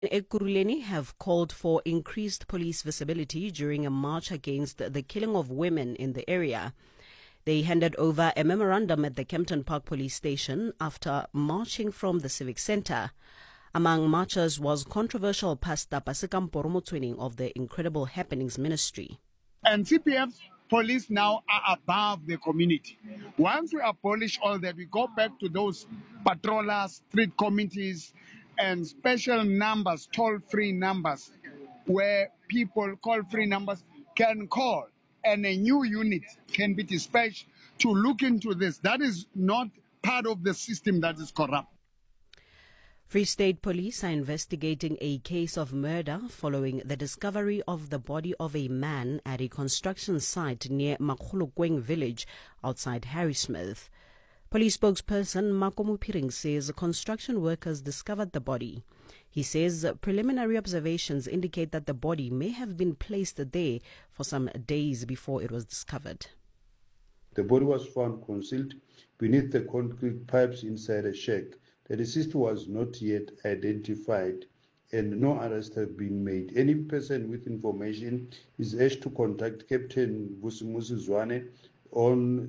Ekurhuleni have called for increased police visibility during a march against the killing of women in the area. They handed over a memorandum at the Kempton Park Police Station after marching from the Civic Centre. Among marchers was controversial Pastor Pasika Mporomotweni of the Incredible Happenings Ministry. And CPF police now are above the community. Once we abolish all that, we go back to those patrollers, street committees, and special numbers, toll-free numbers, where people call-free numbers can call, and a new unit can be dispatched to look into this. That is not part of the system that is corrupt. Free State Police are investigating a case of murder following the discovery of the body of a man at a construction site near Makgolokweng village outside Harrismith. Police spokesperson Mako Mupiring says construction workers discovered the body. He says preliminary observations indicate that the body may have been placed there for some days before it was discovered. The body was found concealed beneath the concrete pipes inside a shack. The deceased was not yet identified and no arrests have been made. Any person with information is urged to contact Captain Vusimusi Zwane on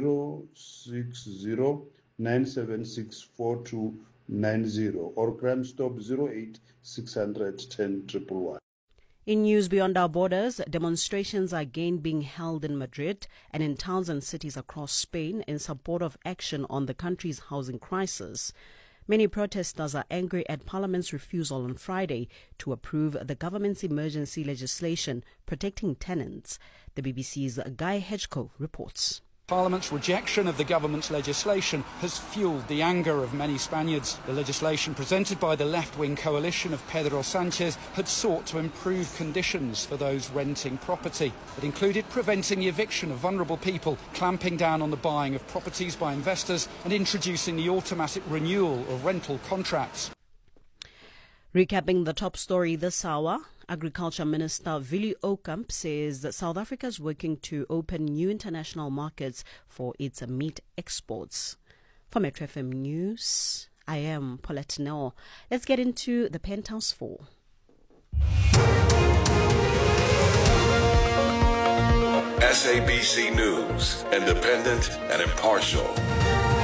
060-976-4290 or Crime Stop 08 600 10 111. In news beyond our borders, demonstrations are again being held in Madrid and in towns and cities across Spain in support of action on the country's housing crisis. Many protesters are angry at Parliament's refusal on Friday to approve the government's emergency legislation protecting tenants. The BBC's Guy Hedgecoe reports. Parliament's rejection of the government's legislation has fuelled the anger of many Spaniards. The legislation presented by the left-wing coalition of Pedro Sanchez had sought to improve conditions for those renting property. It included preventing the eviction of vulnerable people, clamping down on the buying of properties by investors and introducing the automatic renewal of rental contracts. Recapping the top story this hour, Agriculture Minister Willie Oukamp says that South Africa is working to open new international markets for its meat exports. For Metro FM News, I am Paulette Nell. Let's get into the Penthouse 4. SABC News, independent and impartial.